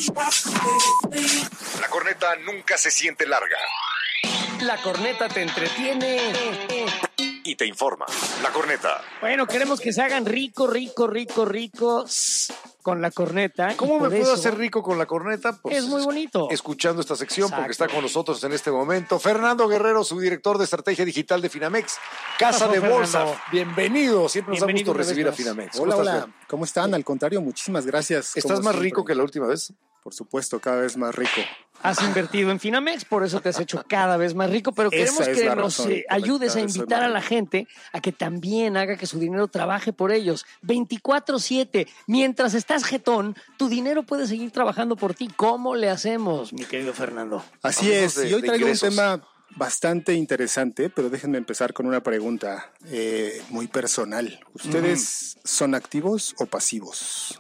La corneta nunca se siente larga. La corneta te entretiene Y te informa. La corneta. Bueno, queremos que se hagan ricos con la corneta. ¿Cómo me puedo eso hacer rico con la corneta? Pues es muy bonito. Escuchando esta sección, Exacto. porque está con nosotros en este momento Fernando Guerrero, subdirector de Estrategia Digital de Finamex, Casa Pasó, de Bolsa. Fernando. Bienvenido, siempre nos da Bienvenido gusto una vez recibir a más. Finamex. Hola, ¿Cómo estás, hola. Fer? ¿Cómo están? Al contrario, muchísimas gracias. ¿Estás Como más siempre. rico que la última vez? Por supuesto, cada vez más rico. Has invertido en Finamex, por eso te has hecho cada vez más rico, pero queremos Esa es que la nos razón, ayudes a cada vez soy invitar más a la rico. gente a que también haga que su dinero trabaje por ellos. 24/7. Mientras estás jetón, tu dinero puede seguir trabajando por ti. ¿Cómo le hacemos, mi querido Fernando? Así Hablemos es. Y hoy de traigo un ingresos. tema bastante interesante, pero déjenme empezar con una pregunta muy personal. ¿Ustedes son activos o pasivos?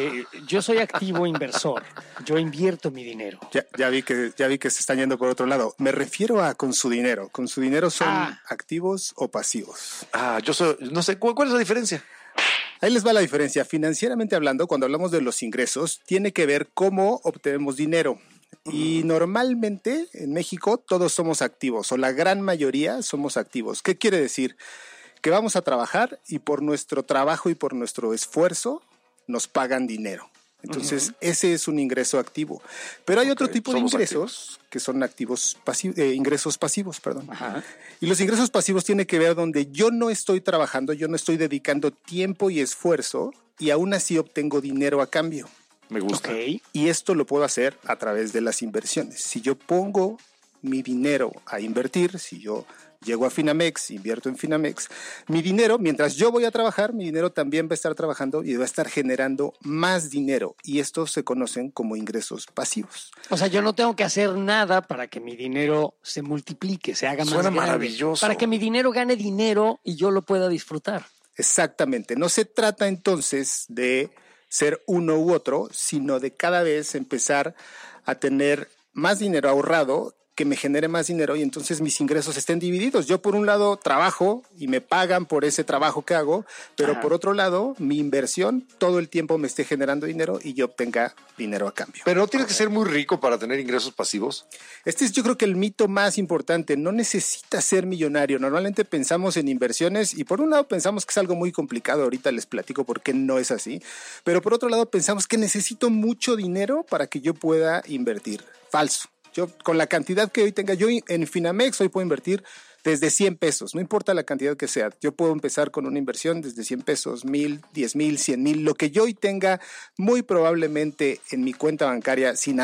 Yo soy activo inversor. Yo invierto mi dinero. Ya vi que se están yendo por otro lado. Me refiero a con su dinero. ¿Con su dinero son activos o pasivos? Yo soy, no sé, ¿cuál es la diferencia? Ahí les va la diferencia. Financieramente hablando, cuando hablamos de los ingresos, tiene que ver cómo obtenemos dinero. Y normalmente en México todos somos activos, o la gran mayoría somos activos. ¿Qué quiere decir? Que vamos a trabajar y por nuestro trabajo y por nuestro esfuerzo nos pagan dinero. Entonces, ese es un ingreso activo. Pero hay otro tipo de somos ingresos que son ingresos pasivos, perdón. Ajá. Y los ingresos pasivos tienen que ver donde yo no estoy trabajando, yo no estoy dedicando tiempo y esfuerzo y aún así obtengo dinero a cambio. Me gusta. Ok. Y esto lo puedo hacer a través de las inversiones. Si yo pongo mi dinero a invertir, si yo llego a Finamex, invierto en Finamex, mi dinero, mientras yo voy a trabajar, mi dinero también va a estar trabajando y va a estar generando más dinero. Y estos se conocen como ingresos pasivos. O sea, yo no tengo que hacer nada para que mi dinero se multiplique, se haga más Suena grande. maravilloso. Para que mi dinero gane dinero y yo lo pueda disfrutar. Exactamente. No se trata entonces de ser uno u otro, sino de cada vez empezar a tener más dinero ahorrado que me genere más dinero y entonces mis ingresos estén divididos. Yo por un lado trabajo y me pagan por ese trabajo que hago, pero por otro lado mi inversión todo el tiempo me esté generando dinero y yo obtenga dinero a cambio. Pero no tienes que ser muy rico para tener ingresos pasivos. Este es yo creo que el mito más importante. No necesitas ser millonario. Normalmente pensamos en inversiones y por un lado pensamos que es algo muy complicado. Ahorita les platico por qué no es así. Pero por otro lado pensamos que necesito mucho dinero para que yo pueda invertir. Falso. Yo con la cantidad que hoy tenga, yo en Finamex hoy puedo invertir desde 100 pesos, no importa la cantidad que sea. Yo puedo empezar con una inversión desde 100 pesos, 1,000, 10,000, 100,000, lo que yo hoy tenga muy probablemente en mi cuenta bancaria sin